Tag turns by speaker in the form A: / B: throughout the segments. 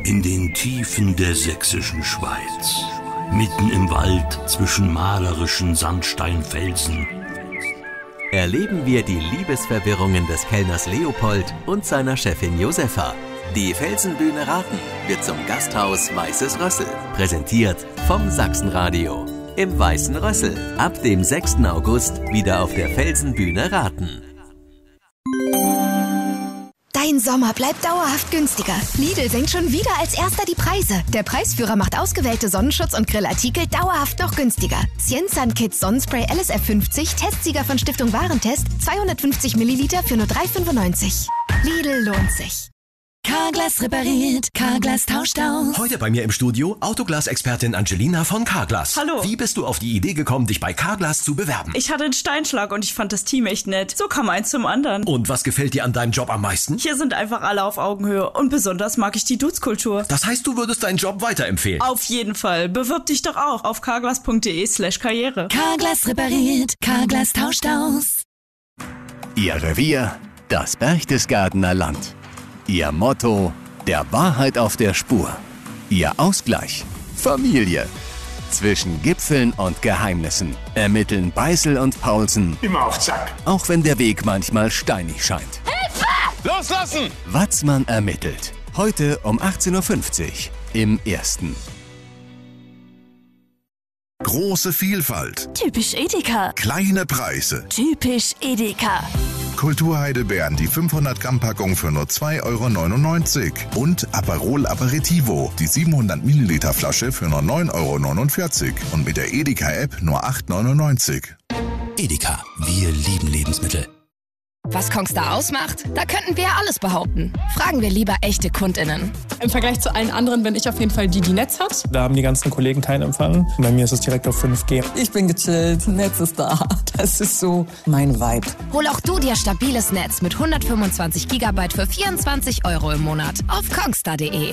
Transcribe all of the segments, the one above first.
A: In den Tiefen der sächsischen Schweiz, mitten im Wald zwischen malerischen Sandsteinfelsen,
B: erleben wir die Liebesverwirrungen des Kellners Leopold und seiner Chefin Josefa. Die Felsenbühne Raten wird zum Gasthaus Weißes Rössel. Präsentiert vom Sachsenradio. Im Weißen Rössel. Ab dem 6. August wieder auf der Felsenbühne Raten.
C: Dein Sommer bleibt dauerhaft günstiger. Lidl senkt schon wieder als erster die Preise. Der Preisführer macht ausgewählte Sonnenschutz- und Grillartikel dauerhaft noch günstiger. Cienzan Kids Sonnenspray LSF 50, Testsieger von Stiftung Warentest, 250 Milliliter für nur 3,95. Lidl lohnt sich.
D: Carglass repariert, Carglass tauscht aus.
E: Heute bei mir im Studio Autoglas-Expertin Angelina von Carglass.
F: Hallo.
E: Wie bist du auf die Idee gekommen, dich bei Carglass zu bewerben?
F: Ich hatte einen Steinschlag und ich fand das Team echt nett. So kam eins zum anderen.
E: Und was gefällt dir an deinem Job am meisten?
F: Hier sind einfach alle auf Augenhöhe und besonders mag ich die Dudes-Kultur.
E: Das heißt, du würdest deinen Job weiterempfehlen?
F: Auf jeden Fall. Bewirb dich doch auch auf carglass.de/karriere.
D: Carglass repariert, Carglass tauscht aus.
G: Ihr Revier, das Berchtesgadener Land. Ihr Motto, der Wahrheit auf der Spur. Ihr Ausgleich, Familie. Zwischen Gipfeln und Geheimnissen ermitteln Beißel und Paulsen.
H: Immer auf Zack.
G: Auch wenn der Weg manchmal steinig scheint.
H: Hilfe! Loslassen!
G: Watzmann ermittelt. Heute um 18.50 Uhr im Ersten.
I: Große Vielfalt.
D: Typisch Edeka.
I: Kleine Preise.
D: Typisch Edeka.
I: Kulturheidelbeeren, die 500 Gramm Packung für nur 2,99 € und Aperol Aperitivo, die 700 Milliliter Flasche für nur 9,49 € und mit der Edeka-App nur 8,99 €.
J: Edeka, wir lieben Lebensmittel.
C: Was Kongstar ausmacht? Da könnten wir ja alles behaupten. Fragen wir lieber echte KundInnen.
K: Im Vergleich zu allen anderen bin ich auf jeden Fall die Netz hat.
L: Da haben die ganzen Kollegen keinen Empfang. Bei mir ist es direkt auf 5G.
M: Ich bin gechillt, Netz ist da. Das ist so mein Vibe.
C: Hol auch du dir stabiles Netz mit 125 GB für 24 € im Monat auf kongstar.de.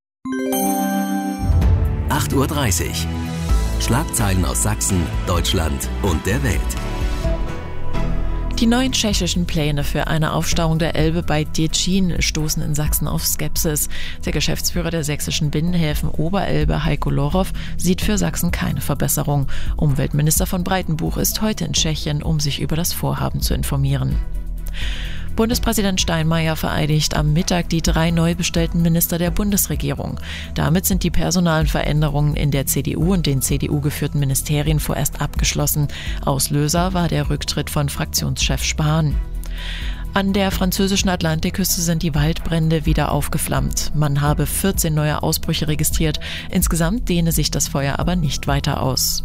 B: 8.30 Uhr. Schlagzeilen aus Sachsen, Deutschland und der Welt.
N: Die neuen tschechischen Pläne für eine Aufstauung der Elbe bei Děčín stoßen in Sachsen auf Skepsis. Der Geschäftsführer der sächsischen Binnenhäfen Oberelbe, Heiko Lorow, sieht für Sachsen keine Verbesserung. Umweltminister von Breitenbuch ist heute in Tschechien, um sich über das Vorhaben zu informieren. Bundespräsident Steinmeier vereidigt am Mittag die 3 neu bestellten Minister der Bundesregierung. Damit sind die personalen Veränderungen in der CDU und den CDU-geführten Ministerien vorerst abgeschlossen. Auslöser war der Rücktritt von Fraktionschef Spahn. An der französischen Atlantikküste sind die Waldbrände wieder aufgeflammt. Man habe 14 neue Ausbrüche registriert. Insgesamt dehne sich das Feuer aber nicht weiter aus.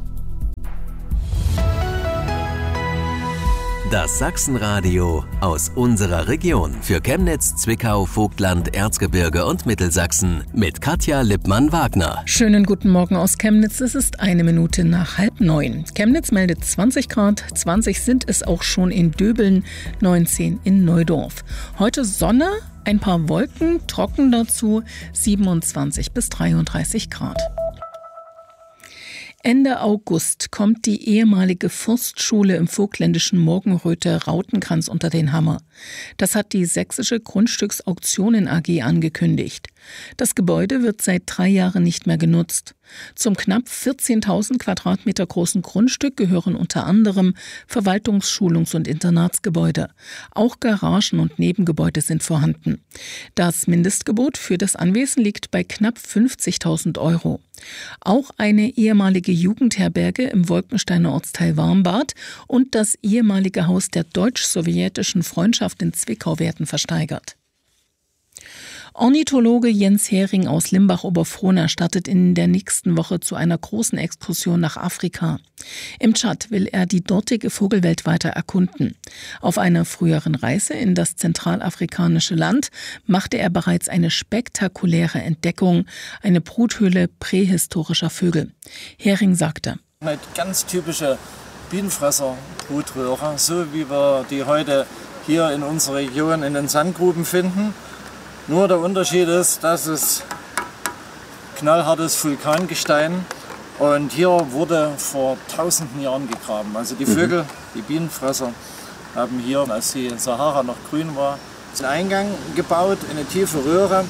B: Das Sachsenradio aus unserer Region für Chemnitz, Zwickau, Vogtland, Erzgebirge und Mittelsachsen mit Katja Lippmann-Wagner.
O: Schönen guten Morgen aus Chemnitz. Es ist 1 Minute nach 8:30. Chemnitz meldet 20 Grad, 20 sind es auch schon in Döbeln, 19 in Neudorf. Heute Sonne, ein paar Wolken, trocken dazu, 27 bis 33 Grad. Ende August kommt die ehemalige Forstschule im vogtländischen Morgenröthe Rautenkranz unter den Hammer. Das hat die Sächsische Grundstücksauktionen AG angekündigt. Das Gebäude wird seit 3 Jahren nicht mehr genutzt. Zum knapp 14.000 Quadratmeter großen Grundstück gehören unter anderem Verwaltungs-, und Internatsgebäude. Auch Garagen und Nebengebäude sind vorhanden. Das Mindestgebot für das Anwesen liegt bei knapp 50.000 €. Auch eine ehemalige Jugendherberge im Wolkensteiner Ortsteil Warmbad und das ehemalige Haus der deutsch-sowjetischen Freundschaft in Zwickau werden versteigert. Ornithologe Jens Hering aus Limbach-Oberfrohna startet in der nächsten Woche zu einer großen Exkursion nach Afrika. Im Tschad will er die dortige Vogelwelt weiter erkunden. Auf einer früheren Reise in das zentralafrikanische Land machte er bereits eine spektakuläre Entdeckung, eine Bruthöhle prähistorischer Vögel. Hering sagte:
P: Eine ganz typische Bienenfresser-Brutröhre, so wie wir die heute hier in unserer Region in den Sandgruben finden. Nur der Unterschied ist, dass es knallhartes Vulkangestein und hier wurde vor tausenden Jahren gegraben. Also die Vögel, die Bienenfresser, haben hier, als die Sahara noch grün war, einen Eingang gebaut, eine tiefe Röhre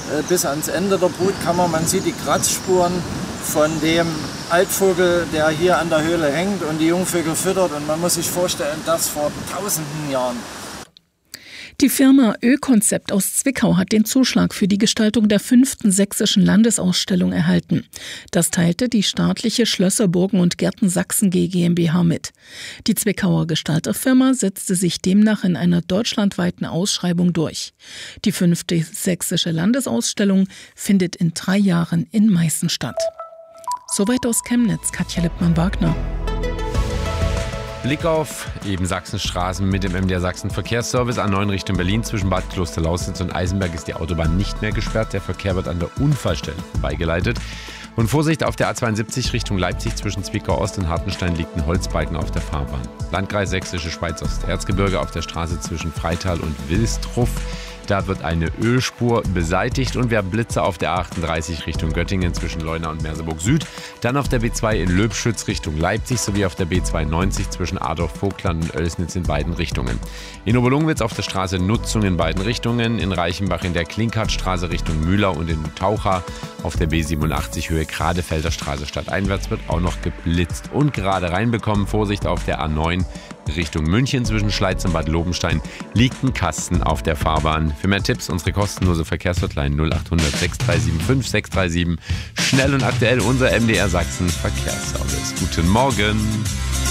P: bis ans Ende der Brutkammer. Man sieht die Kratzspuren von dem Altvogel, der hier an der Höhle hängt und die Jungvögel füttert. Und man muss sich vorstellen, das vor tausenden Jahren.
O: Die Firma Ö-Konzept aus Zwickau hat den Zuschlag für die Gestaltung der 5. Sächsischen Landesausstellung erhalten. Das teilte die staatliche Schlösser, Burgen und Gärten Sachsen GmbH mit. Die Zwickauer Gestalterfirma setzte sich demnach in einer deutschlandweiten Ausschreibung durch. Die 5. Sächsische Landesausstellung findet in 3 Jahren in Meißen statt. Soweit aus Chemnitz, Katja Lippmann-Wagner.
Q: Blick auf eben Sachsenstraßen mit dem MDR Sachsen Verkehrsservice. A9 Richtung Berlin zwischen Bad Klosterlausitz und Eisenberg ist die Autobahn nicht mehr gesperrt. Der Verkehr wird an der Unfallstelle vorbeigeleitet. Und Vorsicht auf der A72 Richtung Leipzig zwischen Zwickau Ost und Hartenstein liegt ein Holzbalken auf der Fahrbahn. Landkreis Sächsische Schweiz Osterzgebirge auf der Straße zwischen Freital und Wilstruff. Da wird eine Ölspur beseitigt und wir haben Blitze auf der A38 Richtung Göttingen zwischen Leuna und Merseburg Süd. Dann auf der B2 in Löbschütz Richtung Leipzig sowie auf der B92 zwischen Adorf-Vogtland und Oelsnitz in beiden Richtungen. In Oberlungwitz auf der Straße Nutzung in beiden Richtungen. In Reichenbach in der Klinkhartstraße Richtung Mühlau und in Taucha auf der B87 Höhe Gradefelder Straße stadteinwärts wird auch noch geblitzt und gerade reinbekommen. Vorsicht auf der A9 Richtung München zwischen Schleiz und Bad Lobenstein liegt ein Kasten auf der Fahrbahn. Für mehr Tipps unsere kostenlose Verkehrshotline 0800 6375 637. Schnell und aktuell unser MDR Sachsen Verkehrsservice. Guten Morgen.